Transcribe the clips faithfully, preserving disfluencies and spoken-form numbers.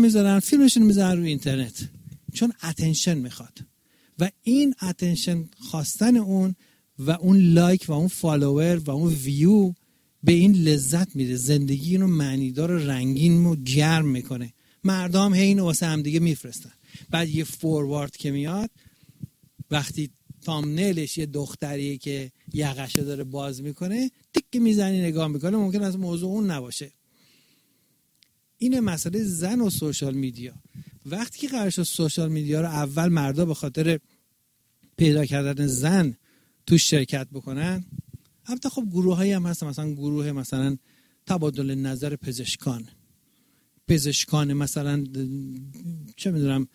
میذارن، فیلمشون میذارن روی اینترنت، چون اتنشن میخواد و این اتنشن خواستن اون و اون لایک و اون فالوور و اون ویو به این لذت میده، زندگی اینو معنیدار و رنگین و گرم میکنه. مردم هی اینو واسه هم دیگه میفرستن. بعد یه فوروارد که میاد، وقتی تامنیلش یه دختریه که یقشه داره باز میکنه، تیک میزنی نگاه میکنه، ممکن است موضوع اون نباشه. اینه مسئله زن و سوشال میدیا. وقتی که قرار شد سوشال میدیا رو اول مردا به خاطر پیدا کردن زن توش شرکت بکنن، البته خب گروه هایی هم هست، مثلا گروه مثلا تبادل نظر پزشکان پزشکان مثلا چه میدونم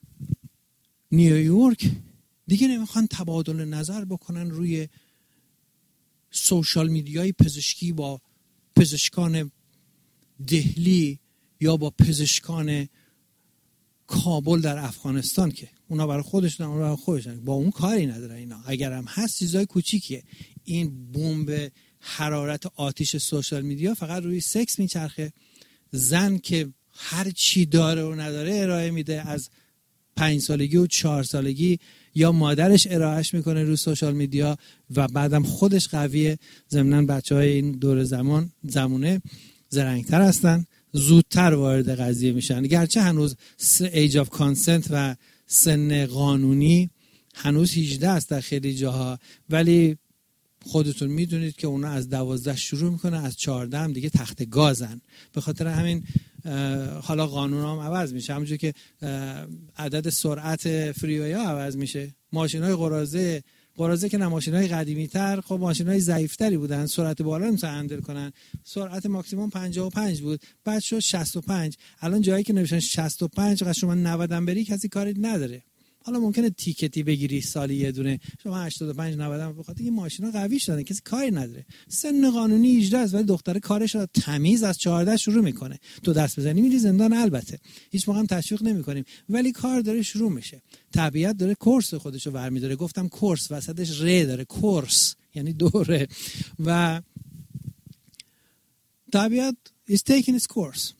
نیویورک دیگه نمیخوان تبادل نظر بکنن روی سوشال میدیای پزشکی با پزشکان دهلی یا با پزشکان کابل در افغانستان، که اونا برای خودشون اونا برای خودشون با اون کاری نداره. اینا اگر هم هست چیزای کوچیکیه. این بمب حرارت آتش سوشال میدیا فقط روی سکس میچرخه. زن که هر چی داره و نداره ارائه میده، از پنج سالگی و چهار سالگی یا مادرش ارائهش میکنه روی سوشال میدیا و بعدم خودش قویه. ضمناً بچهای این دور زمان زمونه زرنگتر هستن، زودتر وارد قضیه میشن. گرچه هنوز ایج آف کانسنت و سن قانونی هنوز هجده است در خیلی جاها، ولی خودتون میدونید که اونا از دوازده شروع میکنه، از چهارده هم دیگه تخت گازن. به خاطر همین حالا قانون هم عوض میشه، همونجور که عدد سرعت فریوی ها عوض میشه. ماشین های قرازه قرازه که نه، ماشین های قدیمی تر خب ماشین های ضعیف تری بودن، سرعت بالا نمیتونن هندل کنن. سرعت ماکسیموم پنجاه و پنج بود، بعد شد شصت و پنج. الان جایی که نوشتن شصت و پنج، قضیه شما نود هم بری کسی کاری نداره. حالا ممکنه تیکتی بگیری سالی یه دونه، شما هشتاد و پنج نود هم، بخاطر این ماشینا قوی شدن کسی کاری نداره. سن قانونی هجده است ولی دختر کارش رو تمیز از چهارده شروع میکنه. تو دست بزنی میری زندان، البته هیچ موقع هم تشویق نمیکنیم، ولی کار داره شروع میشه. طبیعت داره کورس خودشو برمی‌داره. گفتم کورس، وسطش ر داره، کورس یعنی دوره، و طبیعت is taking its course.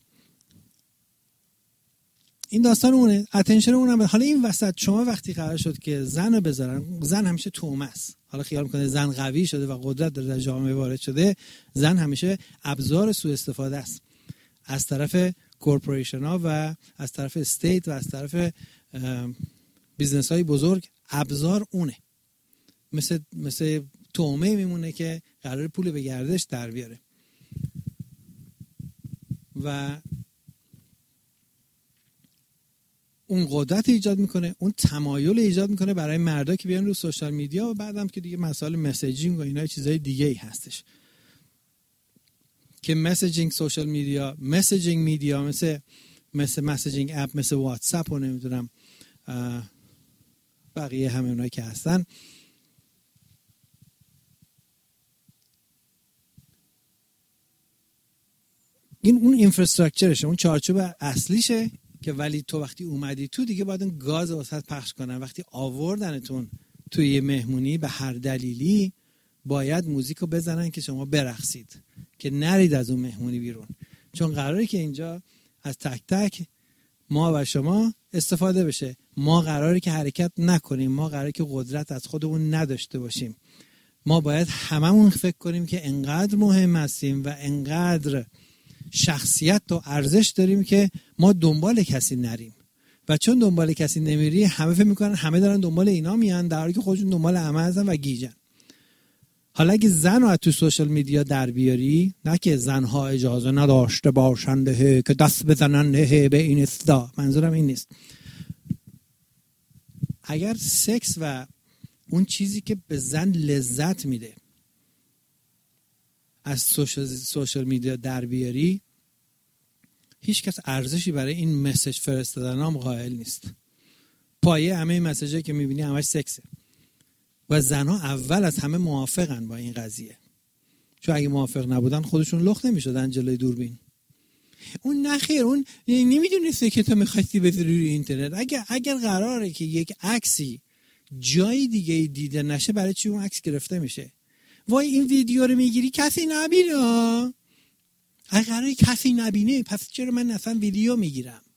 این داستان اونه، اتنشن اونم. حالا این وسط شما وقتی قرار شد که زن رو بذارن، زن همیشه تومه است. حالا خیال میکنه زن قوی شده و قدرت داره در جامعه وارد شده. زن همیشه ابزار سوء استفاده است از طرف کورپوریشن ها و از طرف استیت و از طرف بیزنس های بزرگ. ابزار اونه، مثل مثل تومه میمونه که قرار پول به گردش در بیاره و اون قدرت ایجاد میکنه، اون تمایل ایجاد میکنه برای مردا که بیان رو سوشال میدیا. و بعدم که دیگه مسائل مسیجینگ و اینا چیزای دیگه ای هستش که مسیجینگ سوشال میدیا، مسیجینگ میدیا مثل مثل مسیجینگ اپ، مثل واتساپ و نمیدونم بقیه همه اونایی که هستن، این اون اینفراستراکچرشه، اون چارچوب اصلیشه که ولی تو وقتی اومدی تو دیگه باید اون گاز واسط پخش کنن. وقتی آوردنتون توی یه مهمونی به هر دلیلی باید موزیک رو بزنن که شما برقصید، که نرید از اون مهمونی بیرون، چون قراره که اینجا از تک تک ما و شما استفاده بشه. ما قراره که حرکت نکنیم، ما قراره که قدرت از خودمون نداشته باشیم. ما باید هممون فکر کنیم که انقدر مهم هستیم و انقدر شخصیت و ارزش داریم که ما دنبال کسی نریم. و چون دنبال کسی نمیری، همه فکر میکنن همه دارن دنبال اینا میان، در حالی که خودشون دنبال همه هستن و گیجن. حالا اگه زن رو تو سوشال میدیا در بیاری، نه که زنها اجازه نداشته باشند که دست بزنن به این استا، منظورم این نیست. اگر سکس و اون چیزی که به زن لذت میده از سوشال, سوشال میدیا در بیاری، هیچ کس ارزشی برای این مسیج فرستادن هم قائل نیست. پایه همه این مسیجایی که میبینی همش سکسه و زنها اول از همه موافقن با این قضیه، چون اگه موافق نبودن خودشون لخت نمیشدن جلوی دوربین. اون نخیر، اون نمیدونسته که تو میخواستی بذاری روی اینترنت. اگر اگر قراره که یک عکسی جای دیگه دیده نشه، برای چی اون عکس گرفته میشه؟ وای این ویدیو رو میگیری کسی نبینه. اگه قراره کسی نبینه، پس چرا من اصلا ویدیو میگیرم؟